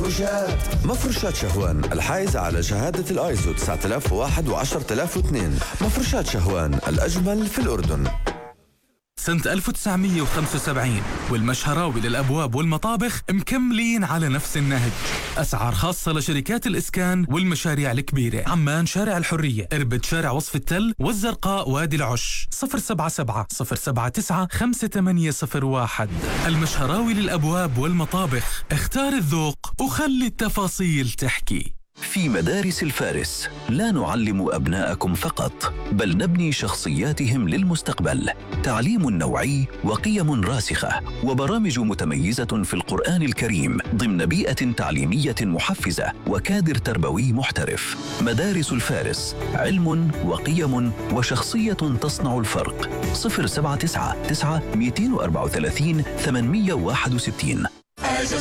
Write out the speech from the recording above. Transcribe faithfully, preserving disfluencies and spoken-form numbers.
مفروشات مفروشات شهوان الحائزة على شهادة الآيزو تسعة آلاف وواحد وعشرة آلاف واثنين. مفروشات شهوان الأجمل في الأردن. سنة ألف وتسعمية وخمسة وسبعين والمشهراوي للأبواب والمطابخ مكملين على نفس النهج. أسعار خاصة لشركات الإسكان والمشاريع الكبيرة. عمان شارع الحرية، إربد شارع وصف التل، والزرقاء وادي العش. صفر سبعة سبعة صفر سبعة تسعة خمسة ثمانية صفر واحد. المشهراوي للأبواب والمطابخ، اختار الذوق وخلي التفاصيل تحكي. في مدارس الفارس لا نعلم أبناءكم فقط، بل نبني شخصياتهم للمستقبل. تعليم نوعي وقيم راسخة وبرامج متميزة في القرآن الكريم ضمن بيئة تعليمية محفزة وكادر تربوي محترف. مدارس الفارس، علم وقيم وشخصية تصنع الفرق. صفر سبعة تسعة تسعة اثنين أربعة ثلاثة ثمانمية وواحد وستين.